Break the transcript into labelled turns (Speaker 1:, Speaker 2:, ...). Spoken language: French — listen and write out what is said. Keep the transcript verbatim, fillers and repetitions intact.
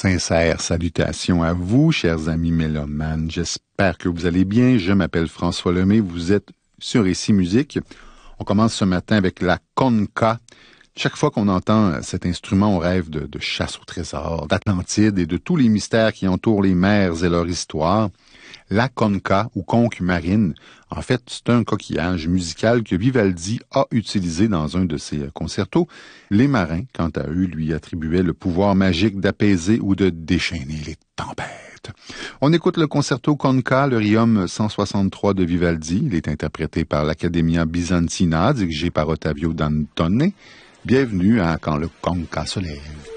Speaker 1: Sincères salutations à vous, chers amis mélomanes. J'espère que vous allez bien. Je m'appelle François Lemay. Vous êtes sur Ici Musique. On commence ce matin avec la conca. Chaque fois qu'on entend cet instrument, on rêve de, de chasse au trésor, d'Atlantide et de tous les mystères qui entourent les mers et leur histoire. La conca, ou conque marine, en fait, c'est un coquillage musical que Vivaldi a utilisé dans un de ses concertos. Les marins, quant à eux, lui attribuaient le pouvoir magique d'apaiser ou de déchaîner les tempêtes. On écoute le concerto conca, le Riom cent soixante-trois de Vivaldi. Il est interprété par l'Accademia Bizantina, dirigé par Ottavio Dantone. Bienvenue à Quand le conca se lève.